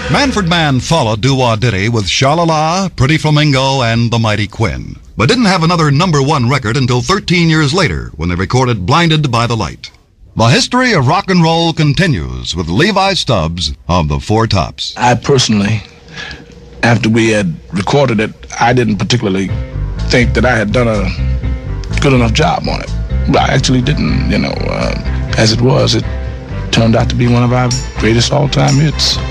Manfred Mann followed Doo-Wah Diddy with Sha-La-La, Pretty Flamingo, and The Mighty Quinn, but didn't have another #1 record until 13 years later when they recorded Blinded by the Light. The history of rock and roll continues with Levi Stubbs of the Four Tops. I personally, after we had recorded it, I didn't particularly think that I had done a good enough job on it. I actually didn't, as it was, it turned out to be one of our greatest all-time hits.